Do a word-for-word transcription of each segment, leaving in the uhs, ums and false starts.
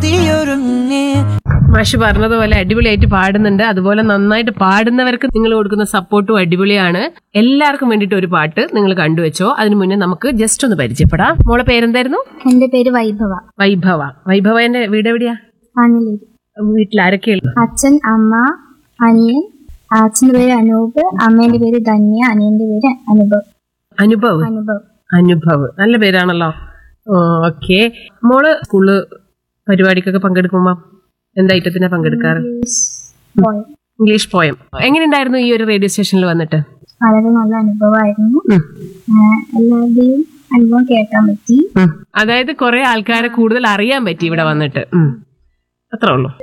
കൊതിയൊരുങ്ങി. മാഷ് പറഞ്ഞതുപോലെ അടിപൊളിയായിട്ട് പാടുന്നുണ്ട്. അതുപോലെ നന്നായിട്ട് പാടുന്നവർക്ക് നിങ്ങൾ കൊടുക്കുന്ന സപ്പോർട്ടും അടിപൊളിയാണ്. എല്ലാവർക്കും വേണ്ടിയിട്ട് ഒരു പാട്ട് നിങ്ങൾ കണ്ടുവച്ചോ. അതിനു മുന്നേ നമുക്ക് ജസ്റ്റ് ഒന്ന് പരിചയപ്പെടാം. മോളെ പേരെന്തായിരുന്നു? എന്റെ പേര് വൈഭവ. വൈഭവ. വൈഭവന്റെ വീട് എവിടെയാ? ആനലേരി. വീട്ടിൽ ആരൊക്കെയുള്ളു? അച്ഛൻ, അമ്മ, അനിയൻ. അച്ഛന്റെ പേര് അനൂപ്, അമ്മേന്റെ പേര് ധന്യ, അനിയന്റെ പേര് അനുഭവ്. അനുഭവ്. അനുഭവ്. അനുഭവ് നല്ല പേരാണല്ലോ. ഓക്കെ. മോള് സ്കൂള് പരിപാടിക്കൊക്കെ പങ്കെടുക്കുമ്പോ എന്താ ഐറ്റത്തിനാ പങ്കെടുക്കാറ്? English poem. എങ്ങനെയുണ്ടായിരുന്നു ഈ ഒരു റേഡിയോ സ്റ്റേഷനിൽ വന്നിട്ട്? വളരെ നല്ല അനുഭവമായിരുന്നു. എല്ലാവരുടെയും അനുഭവം കേൾക്കാൻ പറ്റി. അതായത് കുറെ ആൾക്കാരെ കൂടുതൽ അറിയാൻ പറ്റി ഇവിടെ വന്നിട്ട്. അത്രേ ഉള്ളൂ.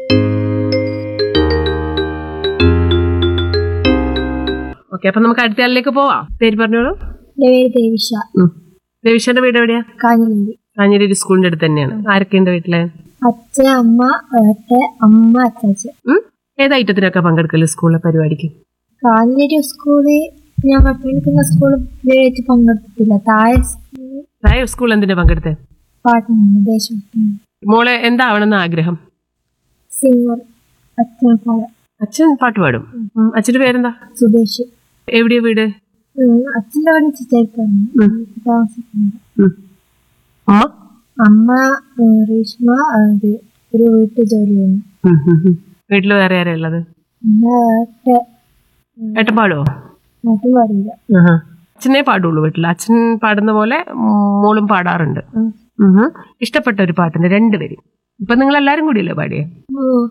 ഓക്കെ, അപ്പൊ നമുക്ക് അടുത്ത ആളിലേക്ക് പോവാം. പേര് പറഞ്ഞോളൂ. ദേവിഷ. ദേവിഷന്റെ വീട് എവിടെയാ? കാഞ്ഞിലേരി. കാഞ്ഞിലേരി സ്കൂളിന്റെ അടുത്ത് തന്നെയാണ്. ആരൊക്കെയുണ്ട് വീട്ടില്? അച്ഛൻ, അമ്മ, ഏട്ടൻ, അമ്മ, അച്ചാച്ചൻ. ഏത് ഐറ്റത്തിനൊക്കെ പങ്കെടുക്കല് സ്കൂളിലെ പരിപാടിക്ക്? കാഞ്ഞിലേരി സ്കൂള് ഞാൻ പഠിക്കുന്ന സ്കൂളിൽ പങ്കെടുത്തിട്ടില്ല. താഴെ താഴെ സ്കൂൾ എന്തിനാ പങ്കെടുത്തേ? പാട്ടാണ്, ദേശഭക്തി. മോളെ എന്താവണമെന്ന് ആഗ്രഹം? സിംഗർ. അച്ഛൻ പാടാം. അച്ഛൻ പാട്ട് പാടും. അച്ഛന്റെ പേരെന്താ? സുദേശ്. എവിടെയാ വീട്? അച്ഛൻ്റെ അവിടെ ചിറ്റായിക്കാണ് താമസിക്കുന്നത്. അമ്മ? അമ്മ റീഷ്മ ഒരു വീട്ടു ജോലി ചെയ്യുന്നു. വീട്ടില് വേറെ ആരാ ഉള്ളത്? ഏട്ടൻ പാടുവോ? ഏട്ടൻ പാടില്ല. അച്ഛനെ പാടുള്ളൂ വീട്ടിൽ. അച്ഛൻ പാടുന്ന പോലെ മോളും പാടാറുണ്ട്. ഇഷ്ടപ്പെട്ട ഒരു പാട്ടുണ്ട് രണ്ടുപേരും. ഇപ്പൊ നിങ്ങൾ എല്ലാരും കൂടിയല്ലേ പാടിയേ?